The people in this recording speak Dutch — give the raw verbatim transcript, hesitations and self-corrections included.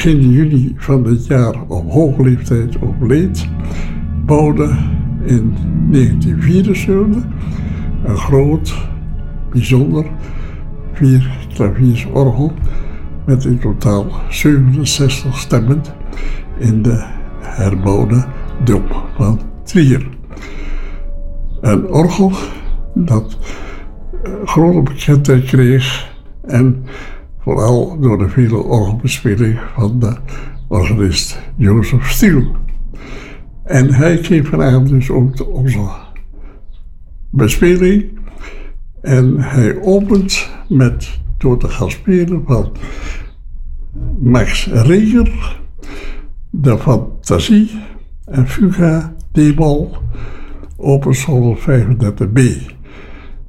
begin juni van dit jaar op hoge leeftijd overleed, bouwde in negentien vierenzeventig een groot, bijzonder vierklaviersorgel met in totaal zevenenzestig stemmen in de herbouwde Dom van Trier. Een orgel dat grote bekendheid kreeg en vooral door de vele orgelbespeling van de organist Joseph Stiel. En hij kreeg vanavond dus ook onze bespeling en hij opent met door te gaan spelen van Max Reger, de Fantasie en Fuga D-Moll, opus honderdvijfendertig B.